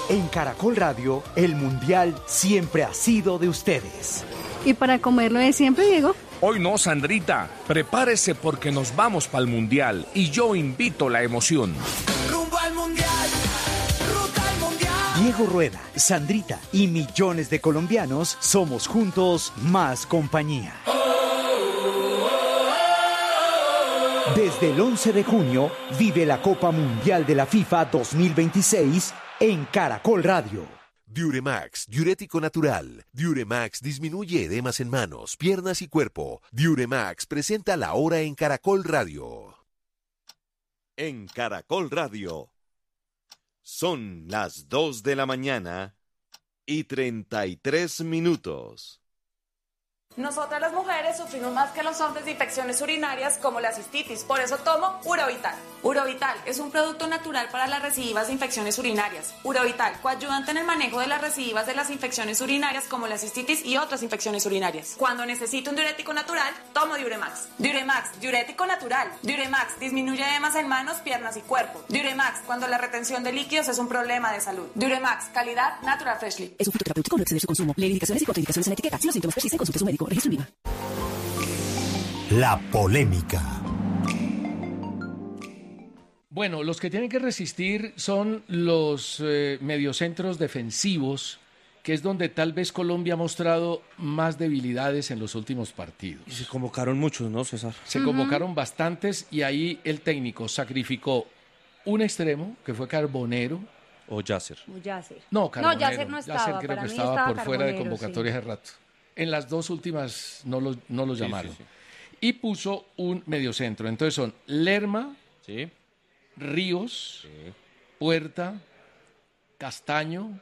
En Caracol Radio, el Mundial siempre ha sido de ustedes. ¿Y para comerlo de siempre, Diego? Hoy no, Sandrita. Prepárese porque nos vamos para el Mundial y yo invito la emoción. Rumbo al Mundial, ruta al Mundial. Diego Rueda, Sandrita y millones de colombianos somos juntos más compañía. Desde el 11 de junio, vive la Copa Mundial de la FIFA 2026 en Caracol Radio. Diuremax, diurético natural. Diuremax disminuye edemas en manos, piernas y cuerpo. Diuremax presenta la hora en Caracol Radio. En Caracol Radio. Son las 2 de la mañana y 33 minutos. Nosotras las mujeres sufrimos más que los hombres de infecciones urinarias como la cistitis, por eso tomo Urovital. Urovital es un producto natural para las recidivas de infecciones urinarias. Urovital, coayudante en el manejo de las recidivas de las infecciones urinarias como la cistitis y otras infecciones urinarias. Cuando necesito un diurético natural, tomo Diuremax. Diuremax, diurético natural. Diuremax disminuye edemas en manos, piernas y cuerpo. Diuremax, cuando la retención de líquidos es un problema de salud. Diuremax, calidad Natural Freshly. Es un fitoterapéutico, no exceder su consumo. Lee indicaciones y contraindicaciones en la etiqueta. Si los síntomas persisten, consulte a su médico. Registro INVIMA. La polémica. Bueno, los que tienen que resistir son los mediocentros defensivos, que es donde tal vez Colombia ha mostrado más debilidades en los últimos partidos. Y se convocaron muchos, ¿no, César? Se convocaron bastantes y ahí el técnico sacrificó un extremo, que fue Carbonero. ¿O Yasser? No, Carbonero. No, Yasser no estaba. Yasser creo Para que mí estaba por fuera de Carbonero, convocatoria hace rato. En las dos últimas no lo llamaron. Sí. Y puso un mediocentro. Entonces son Lerma, Sí. Ríos, Sí. Puerta, Castaño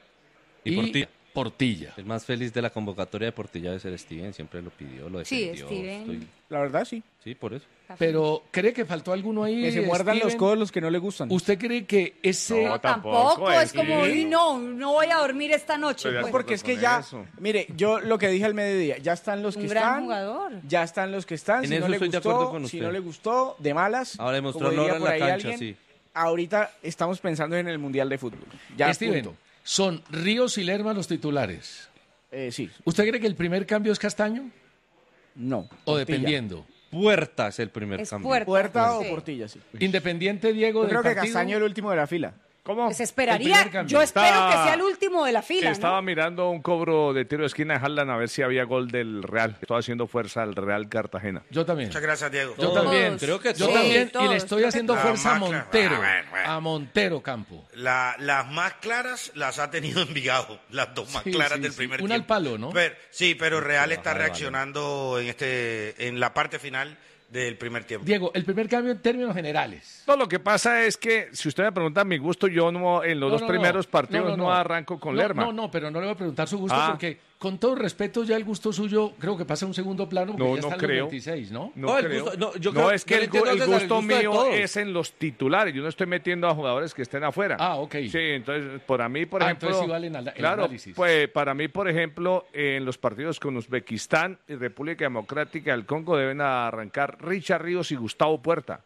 Y Portilla. Portilla. El más feliz de la convocatoria de Portilla debe ser Steven, siempre lo pidió, lo Sí, defendió. Steven. La verdad, sí. Sí, por eso. Pero ¿cree que faltó alguno ahí? Que se muerdan los Steven? codos los que no le gustan. ¿Usted cree que ese... No, tampoco, es como, y no voy a dormir esta noche. Pues Pues. porque es que ya, mire, yo lo que dije al mediodía, ya están los que Un gran están, jugador. ya están los que están, En si eso no le estoy de gustó, acuerdo con si usted. no le gustó, de malas. Ahora como demostró diría honor en por la ahí cancha, alguien, sí. ahorita estamos pensando en el Mundial de Fútbol. Ya, Steven, punto. son Ríos y Lerma los titulares. Sí, ¿Usted cree que el primer cambio es Castaño? no. ¿O Portilla. dependiendo? Puerta es el primer Es cambio. Puerta o Sí. Portilla, sí. Independiente, Diego, Yo del creo que partido. Castaño es el último de la fila. ¿Cómo? Pues El esperaría, primer cambio. yo espero que sea el último de la fila, Estaba ¿no? mirando un cobro de tiro de esquina de Haaland a ver si había gol del Real. Estaba haciendo fuerza al Real Cartagena. Yo también. Muchas gracias, Diego. Yo también. Creo que Yo todos. también. Y todos, le estoy creo que haciendo todos. fuerza a La más Montero. bueno. A Montero Campo. Las más claras las ha tenido Envigado. Las dos más Sí, claras sí, del sí. primer Una tiempo. al palo, ¿no? Pero Real está Vale, vale. reaccionando en la parte final del primer tiempo. Diego, el primer cambio en términos generales. No, lo que pasa es que, si usted me pregunta mi gusto, yo no en los dos primeros partidos no arranco con Lerma. No, pero no le voy a preguntar su gusto Ah. porque, con todo respeto, ya el gusto suyo creo que pasa a un segundo plano porque No, ya no está en creo. los 26, ¿no? No el creo. gusto- no, yo No, creo- es que yo le el entiendo, César, el gusto gusto de mío todos. es en los titulares. Yo no estoy metiendo a jugadores que estén afuera. Ah, ok. Sí, entonces, por ejemplo... entonces sí vale el claro, análisis. pues para mí, por ejemplo, en los partidos con Uzbekistán y República Democrática del Congo deben arrancar Richard Ríos y Gustavo Puerta.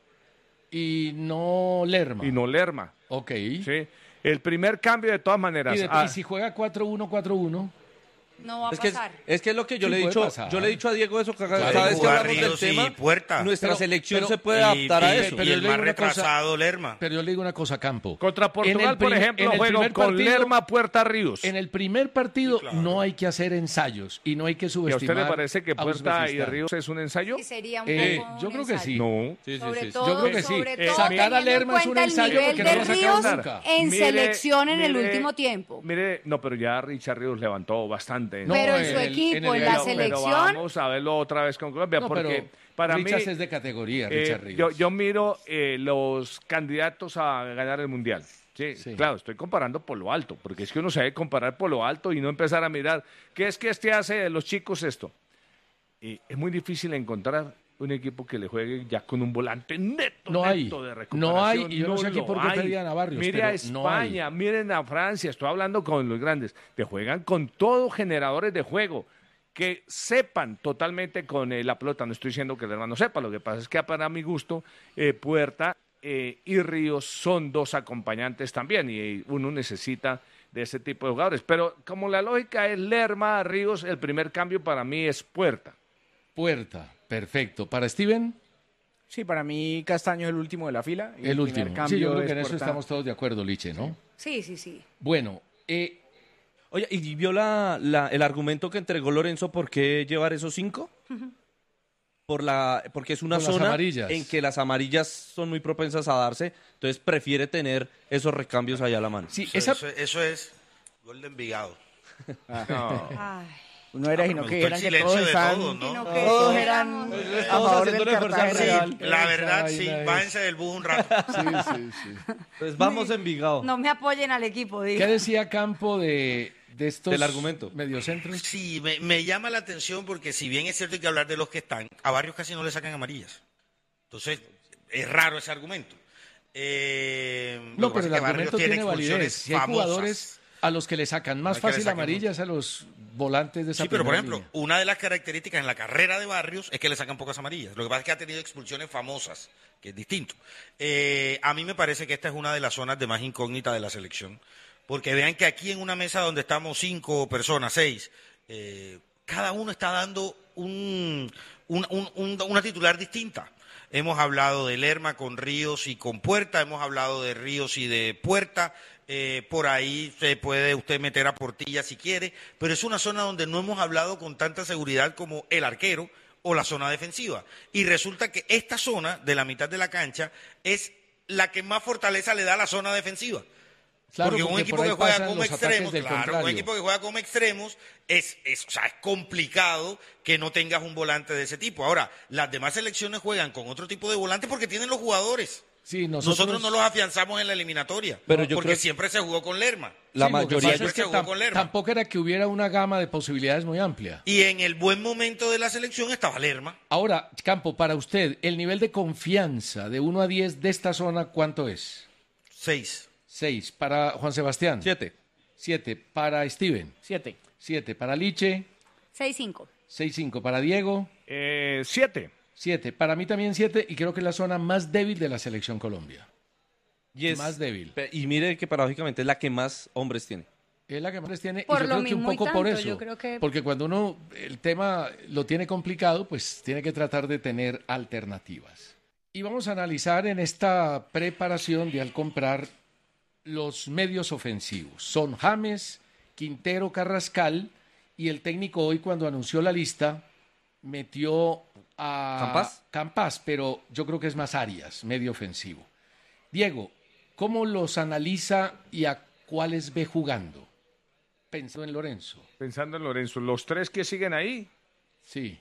Y no Lerma. Y no Lerma. Ok. Sí. El primer cambio, de todas maneras. Y si juega 4-1-4-1. No va a Es que, pasar. es que es lo que yo Sí, le he puede dicho, pasar. yo le he dicho a Diego eso, cada Pueden vez que jugar hablamos del Ríos y tema, Puerta. nuestra Pero- selección pero- se puede adaptar a eso. pero Y yo el le digo más una cosa- retrasado, Lerma. Pero yo le digo una cosa, Campo. Contra Portugal, por ejemplo, en el juego primer con partido- Lerma, Puerta, Ríos. En el primer partido Sí, claro. no hay que hacer ensayos y no hay que ¿Y a subestimar. usted le parece que a Puerta y Uzbekistán. Ríos es un ensayo? Sí, sería un Eh, poco yo un creo que ensayo. sí. No. Sí, Sobre sí, sí. todo, Yo creo que sí. sobre todo Sacar a teniendo en Lerma es un cuenta el ensayo nivel porque no de lo saca Ríos nunca. en Mire, selección en el mire, último tiempo. Mire, no, pero ya Richard Ríos levantó bastante. No, Pero en su equipo, en la Pero selección, vamos a verlo otra vez con Colombia, No, porque pero para Richards mí... es de categoría, Richard Ríos. yo miro los candidatos a ganar el Mundial. Sí, Sí. claro, estoy comparando por lo alto, porque es que uno se debe comparar por lo alto y no empezar a mirar qué es que hace de los chicos esto. Es muy difícil encontrar un equipo que le juegue ya con un volante neto, No hay. neto de recuperación. No hay, y yo no sé aquí lo por qué hay. pedían a Barrios, Mire pero a no hay. España, miren a Francia, estoy hablando con los grandes, te juegan con todo generadores de juego que sepan totalmente con la pelota. No estoy diciendo que el hermano sepa, lo que pasa es que para mi gusto, Puerta y Ríos son dos acompañantes también, y uno necesita de ese tipo de jugadores. Pero como la lógica es Lerma, Ríos, el primer cambio para mí es Puerta. Puerta, perfecto. ¿Para Steven? Sí, para mí Castaño es el último de la fila. Y El último. cambio Sí, yo creo que es en eso Puerta. estamos todos de acuerdo, Liche, ¿no? Sí, sí, sí. Bueno, Oye, ¿y vio el argumento que entregó Lorenzo por qué llevar esos 5? Porque es una Por las zona amarillas. en que las amarillas son muy propensas a darse, entonces prefiere tener esos recambios allá a la mano. Sí, Eso es gol de Envigado. No. Uno era, sino me que gustó eran el que silencio todos de estaban, todos, ¿no? sino que todos eran a favor del Cartagena. Sí, la verdad, sí, bájense del bus un rato. Pues vamos a Envigado. No me apoyen al equipo, digo. ¿qué decía Campo de estos Del argumento. mediocentros? Sí, me llama la atención porque si bien es cierto hay que hablar de los que están, a Barrios casi no le sacan amarillas. Entonces, es raro ese argumento. No, pero el argumento tiene expulsiones validez. Si hay famosas. jugadores a los que le sacan más Hay que le fácil saquen amarillas a los volantes de esa Sí, pero por primera ejemplo, línea. una de las características en la carrera de Barrios es que le sacan pocas amarillas. Lo que pasa es que ha tenido expulsiones famosas, que es distinto. A mí me parece que esta es una de las zonas de más incógnita de la selección. Porque vean que aquí en una mesa donde estamos 5 personas, 6, cada uno está dando una titular distinta. Hemos hablado de Lerma con Ríos y con Puerta, hemos hablado de Ríos y de Puerta. Por ahí se puede usted meter a Portilla si quiere, pero es una zona donde no hemos hablado con tanta seguridad como el arquero o la zona defensiva. Y resulta que esta zona de la mitad de la cancha es la que más fortaleza le da a la zona defensiva. Claro, porque un porque equipo por ahí que juega pasan como los ataques extremos, del claro, un contrario. equipo que juega como extremos es complicado que no tengas un volante de ese tipo. Ahora, las demás selecciones juegan con otro tipo de volante porque tienen los jugadores. Sí, Nosotros no los afianzamos en la eliminatoria, Pero yo porque creo- siempre se jugó con Lerma. La Sí, lo que mayoría pasa es que se jugó con Lerma. tampoco era que hubiera una gama de posibilidades muy amplia. Y en el buen momento de la selección estaba Lerma. Ahora, Campo, para usted, el nivel de confianza de 1 a 10 de esta zona, ¿cuánto es? 6. 6. Para Juan Sebastián. 7. 7. Para Steven. 7. 7. Para Liche. 6-5. 6-5. Para Diego. 7. 7. Para mí también 7 y creo que es la zona más débil de la selección Colombia. Y es Más débil. Y mire que paradójicamente es la que más hombres tiene. Es la que más les tiene Por y yo lo creo que un mismo y poco por tanto, eso. yo creo que- Porque cuando uno el tema lo tiene complicado, pues tiene que tratar de tener alternativas. Y vamos a analizar en esta preparación de al comprar los medios ofensivos. Son James, Quintero, Carrascal y el técnico hoy cuando anunció la lista metió a Campas, pero yo creo que es más Arias, medio ofensivo. Diego, ¿cómo los analiza y a cuáles ve jugando? Pensando en Lorenzo. Pensando en Lorenzo, los 3 que siguen ahí. Sí.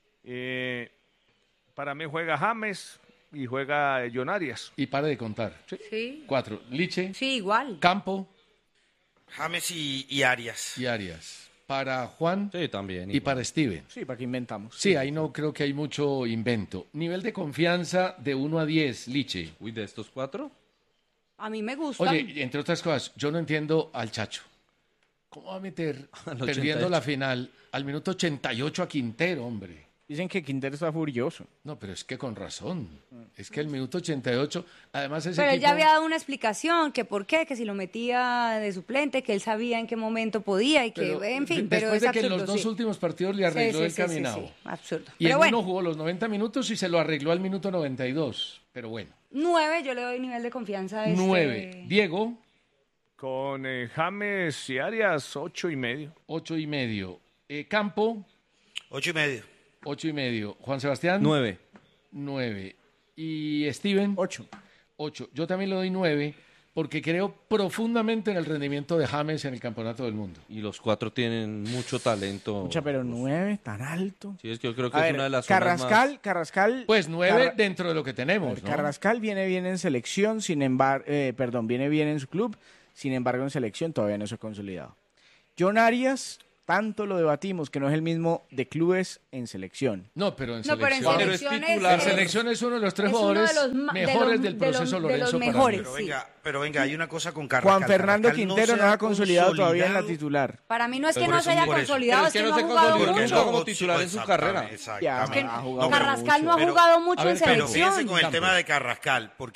Para mí juega James y juega John Arias. Y para de contar. Sí. 4. Liche. Sí, igual. Campo. James y Arias. Y Arias. Para Juan. Sí, también. Y para Steven. Sí, para que inventamos. Sí, ahí no creo que hay mucho invento. Nivel de confianza de 1 a 10, Liche. Uy, de estos 4. A mí me gustan. Oye, entre otras cosas, yo no entiendo al Chacho. ¿Cómo va a meter, perdiendo 88? la final, al minuto 88 a Quintero, hombre? Dicen que Quintero está furioso. No, pero es que con razón. Es que el minuto 88, además ese Pero él equipo... ya había dado una explicación, que por qué, que si lo metía de suplente, que él sabía en qué momento podía y que, Pero, en fin, después pero es de que en absurdo, los dos sí. últimos partidos le arregló Sí, el sí, sí, caminado. sí, absurdo. Y Pero en bueno, uno jugó los 90 minutos y se lo arregló al minuto 92. Pero bueno. 9, yo le doy nivel de confianza a 9. Diego. Con James y Arias, 8.5. 8.5. Campo. 8.5. 8.5. Juan Sebastián. 9. 9. Y Steven. 8. 8. Yo también le doy 9 porque creo profundamente en el rendimiento de James en el Campeonato del Mundo. Y los 4 tienen mucho talento. Mucha, pero 9, tan alto. Sí, es que yo creo que A es ver, una de las zonas más... Carrascal. Pues 9 dentro de lo que tenemos, ¿no? Carrascal viene bien en selección, sin embargo, viene bien en su club, sin embargo en selección todavía no se ha consolidado. John Arias, tanto lo debatimos que no es el mismo de clubes en selección. No, pero en No, pero en selección. selección es En selección es uno de los 3 es uno de jugadores los ma- de mejores los- del de proceso los- de Lorenzo los para mí. mejores. Pero venga, hay una cosa con Carrascal. Juan Fernando Carrascal Quintero no se ha consolidado todavía en la consolidado. titular. Para mí no es que Por no eso, se haya por eso. consolidado, Pero es que no no ha se jugado consolidó mucho. nunca como titular en su carrera. Exactamente. Ya, No, ha jugado Carrascal no ha pero- jugado mucho en Pero selección. fíjense con el tema de Carrascal, porque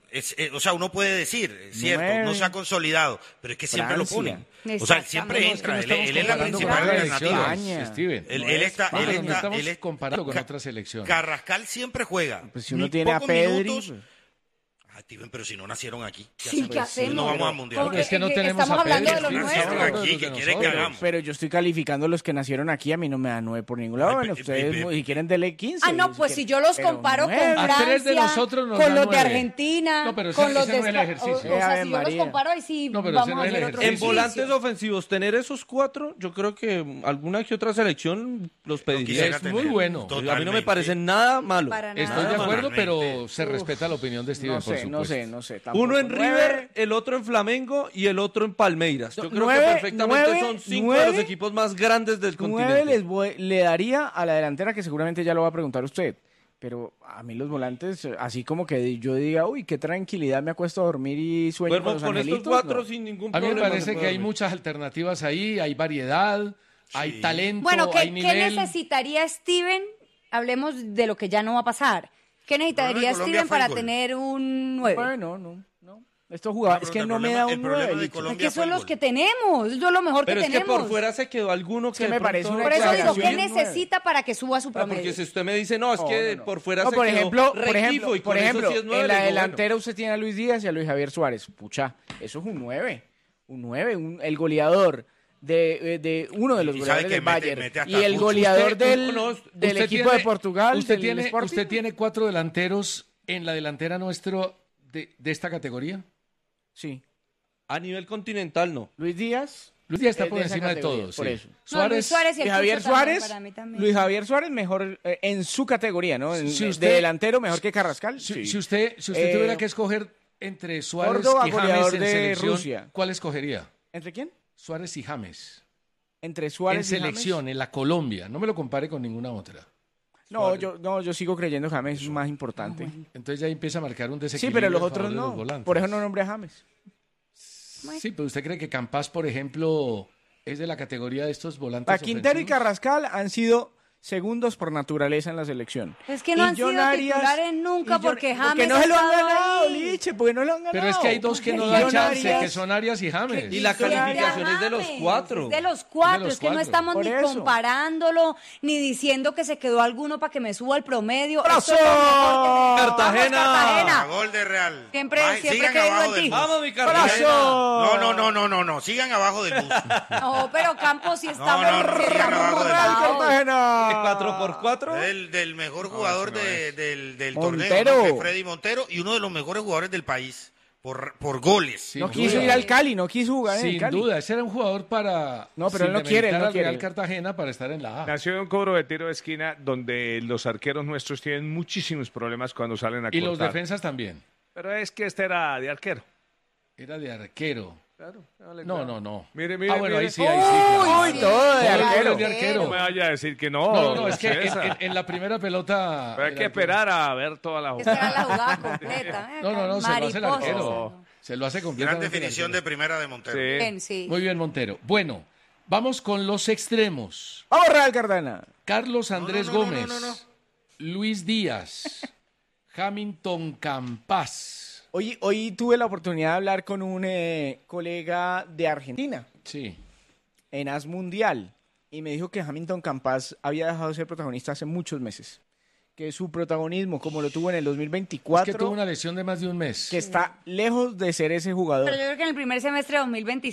o sea, uno puede decir, es cierto, 9. no se ha consolidado, pero es que siempre Francia. lo ponen. O sea, siempre entra. Él es la principal alternativa. Steven. Él está comparando con otras selecciones. Carrascal siempre juega. Pues si uno tiene a Pedri... Minutos, Steven, pero si no nacieron aquí. Sí, ¿qué hacemos? No vamos al Mundial. Porque es que no tenemos estamos a Pedri. hablando de los Nacieron nuevos. aquí, ¿qué quieren que hagamos? Pero yo estoy calificando los que nacieron aquí, a mí no me dan 9 por ningún lado. Bueno, ustedes si quieren dele 15. Ah, no, pues si yo los comparo con A 3 de Francia, nosotros nos con dan los de 9. Argentina, No, pero con ese los no de es el ejercicio. O sea, Ave si yo los María. comparo, ahí sí No, pero ese vamos no a es el hacer otro En ejercicio. volantes ofensivos, tener esos 4, yo creo que alguna que otra selección los pediría. quisiera Es muy tener. bueno. A mí no me Totalmente. parece nada malo. Para nada. Estoy de acuerdo, pero Totalmente. se respeta la opinión de Steven, No por sé, supuesto. no sé. tampoco. Uno en 9. River, el otro en Flamengo y el otro en Palmeiras. Yo creo 9, que perfectamente 9, son 5 de los 9, equipos más grandes del 9 continente. le daría a la delantera, que seguramente ya lo va a preguntar usted. Pero a mí los volantes, así como que yo diga, uy, qué tranquilidad, me acuesto a dormir y sueño Duermo con los con estos angelitos. 4 no. sin ningún A mí problema. me se parece puede que hay dormir. muchas alternativas ahí, hay variedad, hay talento, Bueno, hay ¿qué nivel. necesitaría Steven? Hablemos de lo que ya no va a pasar. ¿Qué necesitaría Colombia Steven fue el para gol. tener un 9? Bueno, no. Estos jugadores, es que no me da un 9. Es que son los que tenemos, eso es lo mejor Pero que es que tenemos. por fuera se quedó alguno que me de parece pronto una Por eso digo, ¿qué exageración. necesita para que suba su promedio? Porque si usted me dice, no, es que por fuera No, se por quedó ejemplo, Requifo y con eso sí es 9, en la le digo, delantera usted tiene a Luis Díaz y a Luis Javier Suárez. Pucha, eso es un 9. Un 9, el goleador de uno de los Y sabe goleadores que del mete Bayern hasta y el Pucho. goleador Usted- del usted equipo tiene- de Portugal. Usted del Sporting. tiene 4 delanteros en la delantera nuestro de esta categoría. Sí. A nivel continental, no. Luis Díaz. Luis Díaz está es por esa encima de categoría, todos. por sí. eso. No, Luis Suárez y el Luis Javier Tuzo también, Suárez. para mí también. Luis Javier Suárez mejor en su categoría, ¿no? Si de usted- delantero mejor que Carrascal. Si, Sí. si usted tuviera que escoger entre Suárez Córdoba, y James goleador en de selección, Rusia. ¿cuál escogería? ¿Entre quién? Suárez y James. Entre Suárez En y James. selección, en la Colombia. No me lo compare con ninguna otra. No, yo sigo creyendo que James es más importante. Entonces ya empieza a marcar un Sí, desequilibrio. pero los a otros favor de los no. volantes. Por eso no nombré a James. Sí, pero ¿usted cree que Campas, por ejemplo, es de la categoría de estos volantes Para Quintero y ofensivos? Carrascal han sido segundos por naturaleza en la selección. Es que no han sido titulares nunca porque James Porque no se lo han ha estado ganado, ahí. Liche, porque no lo han ganado. Pero es que hay dos que no Y dan John chance, Arias- que son Arias y James. Y la calificación es de los James, 4. es de los 4, es que no cuatro. estamos Por ni eso. comparándolo, ni diciendo que se quedó alguno para que me suba el promedio. ¡Brazo! Esto es lo mejor que tenemos. Cartagena. Vamos, Cartagena. Gol de Real. Siempre Sigan he creído abajo en del ti. bus. Vamos, mi Cartagena. ¡Brazo! No. Sigan abajo del bus. No, pero Campos sí está No, muy sigan abajo del ¡Real bus. Cartagena! 4x4. Del mejor jugador del torneo, Montero. ¿no? Que es Freddy Montero, y uno de los mejores jugadores del país por goles. Sin No quiso duda. ir al Cali, no quiso jugar en el Sin Cali. duda, ese era un jugador para. No, pero él no sin quiere, él demeritar no al quiere. Real Cartagena para estar en la A. Nació en un cobro de tiro de esquina donde los arqueros nuestros tienen muchísimos problemas cuando salen a Y los cortar. defensas también. Pero es que este era de arquero. Era de arquero. Claro, No. Mire, Ah, bueno, ahí sí, Uy, claro. Uy, todo de Todo arquero. es de arquero. No me vaya a decir que no. No, es que César. en la primera pelota. Pero hay el que arquero- esperar a ver toda la Esta era jugada. la jugada completa. No, se lo hace el Mariposa. arquero. Se lo hace Gran completamente. el definición de arquero. primera de Montero. Sí. Bien, sí. Muy bien, Montero. Bueno, vamos con los extremos. Vamos, Real Cartagena. Carlos Andrés Gómez. no. Luis Díaz. Hamilton Campas. Hoy tuve la oportunidad de hablar con un colega de Argentina Sí. en AS Mundial y me dijo que Hamilton Campas había dejado de ser protagonista hace muchos meses. Que su protagonismo, como lo tuvo en el 2024, Es que tuvo una lesión de más de un mes. que está lejos de ser ese jugador. Pero yo creo que en el primer semestre de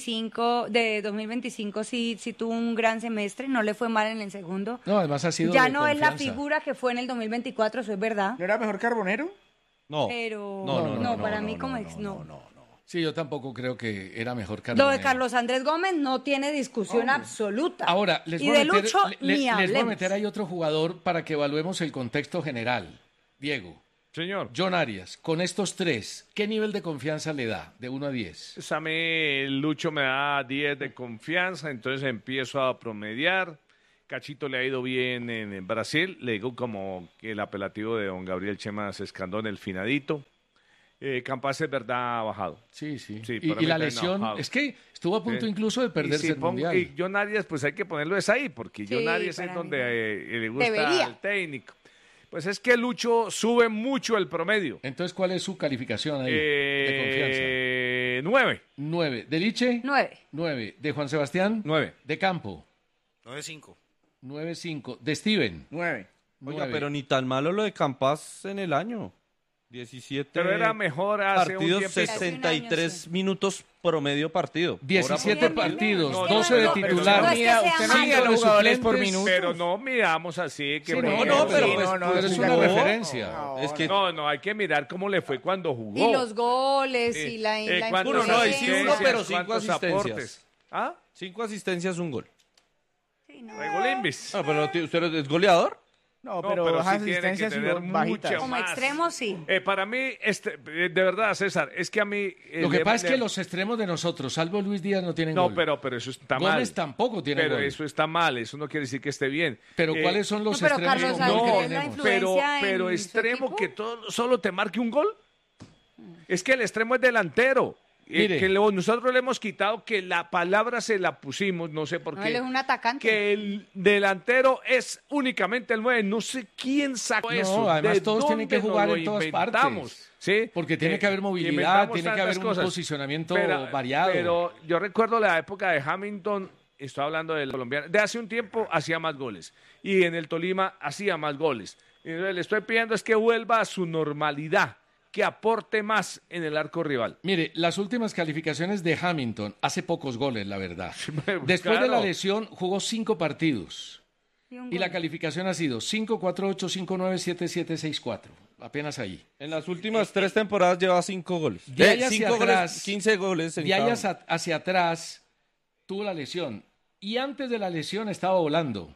2025 sí tuvo un gran semestre, no le fue mal en el segundo. No, además ha sido Ya de no es la confianza. figura que fue en el 2024, eso es verdad. ¿No era mejor Carbonero? No. Pero No, para mí como no. Sí, yo tampoco creo que era mejor Lo Carbonero. de Carlos Andrés Gómez no tiene discusión absoluta. Ahora, les y voy, a de meter, Lucho ni les voy a hablemos. meter ahí otro jugador para que evaluemos el contexto general. Diego. Señor. John Arias, con estos tres, ¿qué nivel de confianza le da de 1 a 10? Pues a mí Lucho me da 10 de confianza, entonces empiezo a promediar. Cachito le ha ido bien en Brasil, le digo como que el apelativo de don Gabriel Chemas Escandón, el finadito. Campas es verdad ha bajado. Sí. Sí, Y para mí la también ha lesión, bajado. es que estuvo a punto incluso de perderse Y si el pongo- Mundial. Y John Arias, pues hay que ponerlo es ahí, porque Sí, John Arias es para mí donde le gusta Debería. al técnico. Pues es que Lucho sube mucho el promedio. Entonces, ¿cuál es su calificación ahí de confianza? 9. 9. ¿De Liche? 9. 9. ¿De Juan Sebastián? 9. ¿De Campo? 9-5. 9-5. ¿De Steven? 9. Oiga, pero ni tan malo lo de Campas en el año. 17 Pero era mejor hace partidos, un tiempo. 63 minutos promedio partido. 17 partidos, No, 12 de no, titular. no es que sea Usted no malo. mide a los jugadores por minuto. Pero no miramos así. Que Sí, por no, ejemplo, pero es una referencia. Es que No, hay que mirar cómo le fue cuando jugó. Y los goles y la ¿cuántos no, sí, uno, influencia. pero 5 ¿Cuántos asistencias. aportes? ¿Ah? 5 asistencias, un gol. Regolimbis. Pero ¿usted es goleador? No, No, pero pero bajas sí tiene que asistencias y tener bajitas. mucha Como más. extremo, sí. Para mí, de verdad, César, es que a mí... Lo que pasa es que los extremos de nosotros, salvo Luis Díaz, no tienen No, gol. pero eso está mal. Gómez tampoco tiene Pero gol. eso está mal, eso no quiere decir que esté bien. Pero ¿cuáles son los No, pero extremos Carlos con gol que Alcaraz, la tenemos? influencia Pero en su extremo equipo. que solo te marque un gol. Es que el extremo es delantero. Mire. Nosotros le hemos quitado que la palabra se la pusimos, no sé por No, qué. él es un atacante. Que el delantero es únicamente el 9. No sé quién sacó eso. No, además ¿De todos tienen que dónde jugar nos en lo todas inventamos? partes. ¿Sí? Porque tiene que haber movilidad, inventamos tiene que haber tantas un cosas. posicionamiento Pero- variado. Pero yo recuerdo la época de Hamilton, estoy hablando del colombiano, de hace un tiempo hacía más goles. Y en el Tolima hacía más goles. Y le estoy pidiendo es que vuelva a su normalidad, que aporte más en el arco rival. Mire, las últimas calificaciones de Hamilton, hace pocos goles, la verdad. Pues, Después de la claro. lesión, jugó 5 partidos. Y la calificación ha sido 5-4-8, 5-9, 7-7, 6-4. Apenas ahí. En las últimas 3 temporadas lleva 5 goles. De ahí hacia 5 atrás, goles, 15 goles. De ahí hacia atrás tuvo la lesión. Y antes de la lesión estaba volando.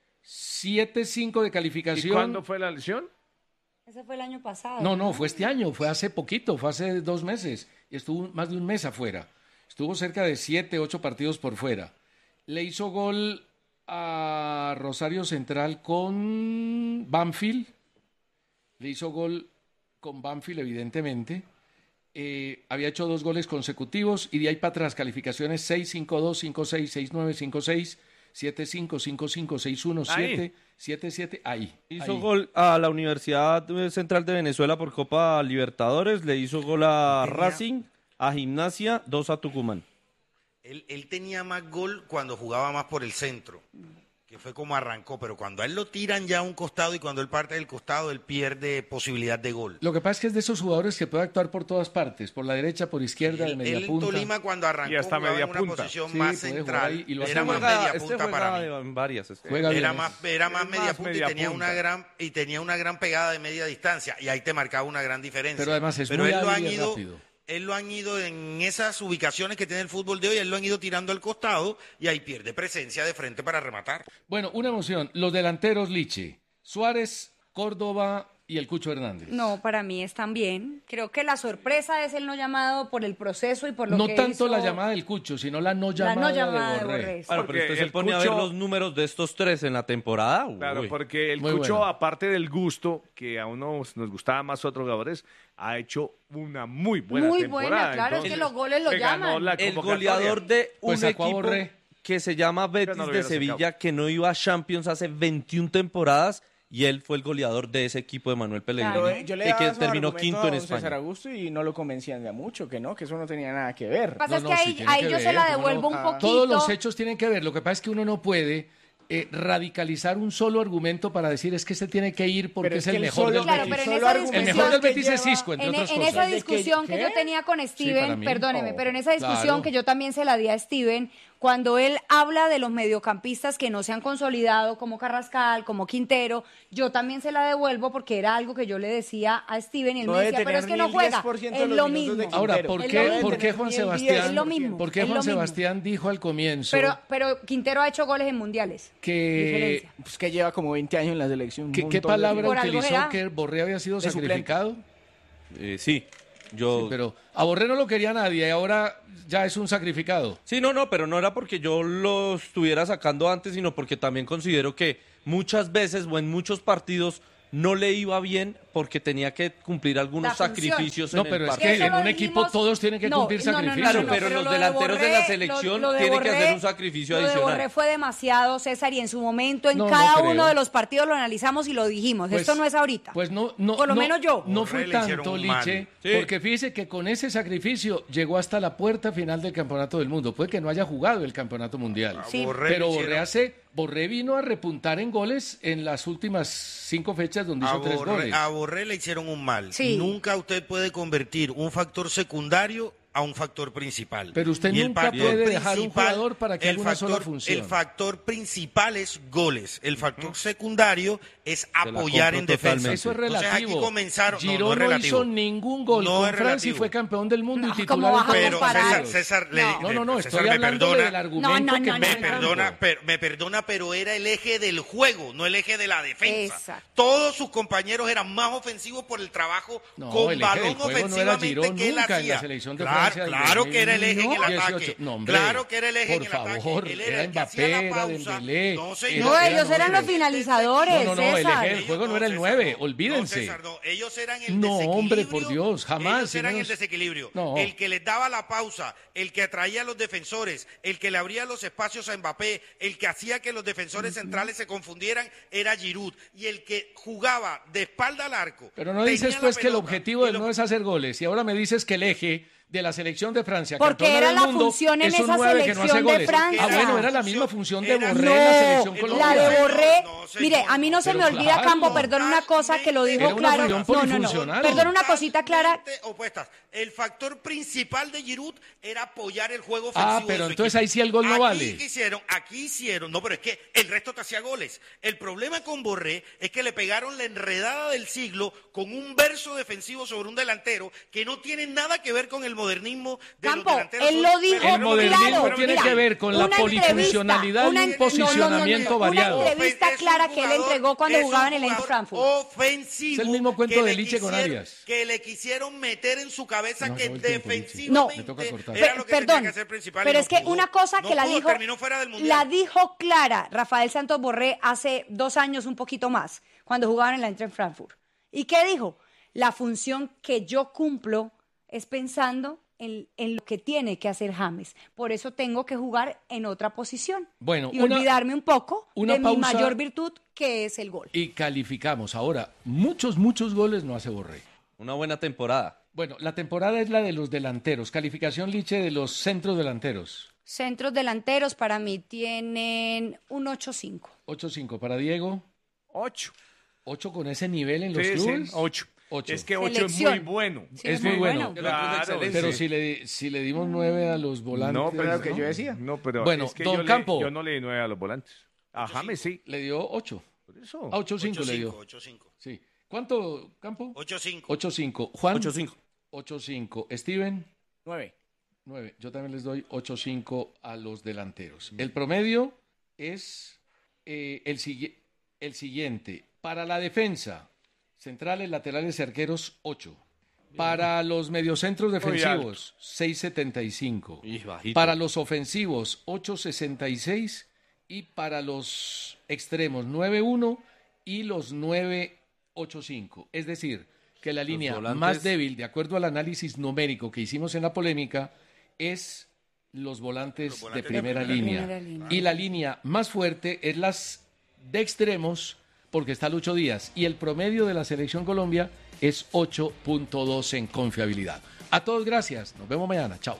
7-5 de ¿Y calificación. cuándo fue la lesión? Ese fue el año pasado. No, fue este año, fue hace poquito, fue hace 2 meses. Estuvo más de un mes afuera. Estuvo cerca de 7, 8 partidos por fuera. Le hizo gol a Rosario Central con Banfield. Le hizo gol con Banfield, evidentemente. Había hecho 2 goles consecutivos y de ahí para atrás calificaciones 6-5-2, 5-6, 6-9, 5-6, 7-5, 5-5, 6-1, 7, 7-7, ahí. Hizo ahí. gol a la Universidad Central de Venezuela por Copa Libertadores, le hizo gol a Racing, a Gimnasia, 2 a Tucumán. Él tenía más gol cuando jugaba más por el centro, que fue como arrancó, pero cuando a él lo tiran ya a un costado y cuando él parte del costado, él pierde posibilidad de gol. Lo que pasa es que es de esos jugadores que puede actuar por todas partes, por la derecha, por izquierda, de media Él en punta. Tolima cuando arrancó Y hasta jugaba media en una punta. posición Sí, más puede jugar central, ahí y lo hace era muy más bien. media Este punta para mí. en varias. Juega bien. Era más media más punta media y tenía punta. una gran pegada de media distancia y ahí te marcaba una gran diferencia. Pero además es Pero muy él lo hábil han y ido rápido. Él lo han ido en esas ubicaciones que tiene el fútbol de hoy, él lo han ido tirando al costado y ahí pierde presencia de frente para rematar. Bueno, una emoción. Los delanteros Liche, Suárez, Córdoba y el Cucho Hernández. No, para mí están bien. Creo que la sorpresa es el no llamado por el proceso y por lo No que tanto hizo... la llamada del Cucho, sino la no llamada, de Borré. Bueno, pero Porque usted se el pone a ver Cucho- los números de estos 3 en la temporada. Claro, uy. porque el Muy Cucho, bueno. aparte del gusto, que a uno nos gustaba más otros jugadores, ha hecho una muy buena Muy temporada. buena, claro, es que los goles lo se ganó llaman. la El convocatoria. goleador de un Pues sacó a equipo Borré. que se llama Betis no lo de hubiera Sevilla, sacado. que no iba a Champions hace 21 temporadas, y él fue el goleador de ese equipo de Manuel Pellegrini, Claro. Yo le y daba que esos terminó argumentos quinto a en don César España. Augusto y no lo convencían de mucho, que no, que eso no tenía nada que ver. Lo que pasa es No, que sí ahí, tiene ahí que yo ver, se la ¿cómo devuelvo no? un poquito. Todos los hechos tienen que ver. Lo que pasa es que uno no puede radicalizar un solo argumento para decir es que se tiene que ir porque Pero es es que el el mejor solo- del Claro, Betis. pero en Solo esa argumento El discusión mejor del que Betis es lleva- Isco, entre en, otras en cosas. esa ¿De qué? discusión que ¿Qué? yo tenía con para Steven, mí. perdóneme, No. pero en esa discusión Claro. que yo también se la di a Steven, cuando él habla de los mediocampistas que no se han consolidado como Carrascal, como Quintero, yo también se la devuelvo porque era algo que yo le decía a Steven y él No me debe decía, pero es tener que ni no el juega, 10% de es los lo minutos de mismo. Ahora, Quintero. ¿por Es qué, lo mismo. por qué Juan Ni el 10. Sebastián, Es lo mismo, por qué es Juan lo mismo. Sebastián dijo al comienzo Pero Quintero ha hecho goles en mundiales. que Diferencia. Pues que lleva como 20 años en la selección. un ¿qué montón de palabra tiempo. Por algo utilizó será. que Borré había sido De suplente. sacrificado? Sí, yo... Sí, pero a Borré no lo quería nadie y ahora ya es un sacrificado. Sí, no, pero no era porque yo lo estuviera sacando antes, sino porque también considero que muchas veces o en muchos partidos no le iba bien, porque tenía que cumplir algunos sacrificios en el pero es partido. que en un equipo todos tienen que cumplir sacrificios. Claro, pero los delanteros de la selección tienen que hacer un sacrificio adicional. Lo de Borré fue demasiado, César, y en su momento en cada uno de los partidos lo analizamos y lo dijimos. Pues, esto no es ahorita. Pues no, por lo menos yo. No fue tanto, Liche, porque fíjese que con ese sacrificio llegó hasta la puerta final del Campeonato del Mundo. Puede que no haya jugado el Campeonato Mundial, pero Borré vino a repuntar en goles en las últimas 5 fechas donde hizo 3 goles. A Borré le hicieron un mal. Sí. Nunca usted puede convertir un factor secundario a un factor principal. Pero usted nunca puede dejar un jugador para que haga una sola función. El factor principal es goles. El factor secundario es apoyar en defensa. Eso es relativo. Entonces aquí comenzaron. Giroud no hizo ningún gol con Francia y fue campeón del mundo y titular. Pero César, estoy hablando del argumento me perdona, pero era el eje del juego, no el eje de la defensa. Exacto. Todos sus compañeros eran más ofensivos por el trabajo con balón ofensivamente que él hacía. Claro que era el eje en el ataque. Claro que era el eje en el ataque. Por favor, era Mbappé, era Dembélé. No, ellos eran los finalizadores. No, el eje del juego no era el 9, olvídense. Ellos eran el No, desequilibrio. hombre, por Dios, jamás. Ellos eran el desequilibrio. No. El que les daba la pausa, el que atraía a los defensores, el que le abría los espacios a Mbappé, el que hacía que los defensores centrales se confundieran era Giroud. Y el que jugaba de espalda al arco. Pero no dices pues que el objetivo no es hacer goles. Y ahora me dices que el eje de la selección de Francia, porque era la función en esa selección de Francia. Bueno, era la misma función de Borré en la selección colombiana. La de Borré, mire, a mí no se me olvida, Campo, perdón una cosa que lo dijo claro. No, perdón una cosita clara. Opuestas. El factor principal de Giroud era apoyar el juego ofensivo. Pero entonces ahí sí el gol no vale. Aquí hicieron, no, pero es que el resto te hacía goles. El problema con Borré es que le pegaron la enredada del siglo con un verso defensivo sobre un delantero que no tiene nada que ver con el modernismo de los delanteros. Él lo dijo el modernismo tiene que ver con la polifuncionalidad y un posicionamiento variado. Una entrevista clara que él entregó cuando jugaba en el Eintracht Frankfurt. Ofensivo. Es el mismo cuento de Liche con Arias. Que le quisieron meter en su cabeza que defensivamente era lo que tenía que hacer principal. Pero es que una cosa que la dijo clara Rafael Santos Borré hace 2 años, un poquito más, cuando jugaban en la Eintracht Frankfurt. ¿Y qué dijo? La función que yo cumplo es pensando en lo que tiene que hacer James. Por eso tengo que jugar en otra posición. Y olvidarme un poco de mi mayor virtud, que es el gol. Y calificamos. Ahora, muchos goles no hace Borré. Una buena temporada. Bueno, la temporada es la de los delanteros. Calificación, Liche, de los centros delanteros. Centros delanteros para mí tienen un 8.5. 8.5. ¿Para Diego? 8. 8 con ese nivel en los clubes. 8. Es que 8 es muy bueno. Sí, es muy bueno. Claro, pero si le dimos 9 a los volantes. No, pero que yo decía. No, pero bueno, es que Don Campo. Yo no le di 9 a los volantes. A James sí. Le dio 8. Por eso. 8.5 le dio. 8.5. Sí. ¿Cuánto, Campo? 8.5. 8.5. Juan. 8.5. 8.5. Steven. 9. Yo también les doy 8.5 a los delanteros. El promedio es el siguiente. Para la defensa, centrales, laterales y arqueros, 8. Para los mediocentros defensivos, 6.75. Para los ofensivos, 8.66. Y para los extremos, 9.1 y los 9.85. Es decir, que la línea más débil, de acuerdo al análisis numérico que hicimos en la polémica, es los volantes de primera línea. Y la línea más fuerte es las de extremos, porque está Lucho Díaz. Y el promedio de la Selección Colombia es 8.2 en confiabilidad. A todos, gracias. Nos vemos mañana. Chao.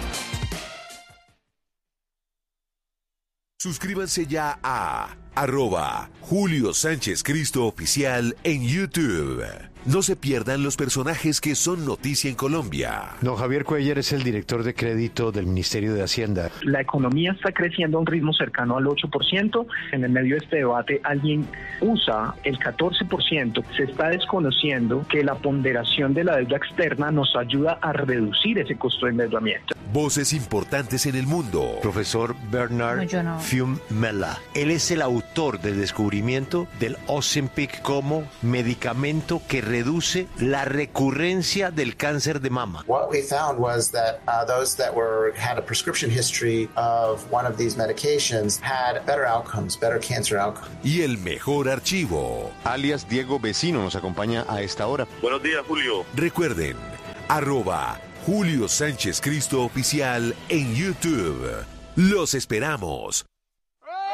Suscríbanse ya a @Julio Sánchez Cristo Oficial en YouTube. No se pierdan los personajes que son noticia en Colombia. Don Javier Cuellar es el director de crédito del Ministerio de Hacienda. La economía está creciendo a un ritmo cercano al 8%. En el medio de este debate, alguien usa el 14%. Se está desconociendo que la ponderación de la deuda externa nos ayuda a reducir ese costo de endeudamiento. Voces importantes en el mundo. Profesor Bernard Fiumella. Él es el autor del descubrimiento del Ozempic como medicamento que reduce la recurrencia del cáncer de mama. What we found was that those that had a prescription history of one of these medications had better outcomes, better cancer outcomes. Y el mejor archivo. Alias Diego Vecino nos acompaña a esta hora. Buenos días, Julio. Recuerden, @Julio Sánchez Cristo Oficial en YouTube. Los esperamos.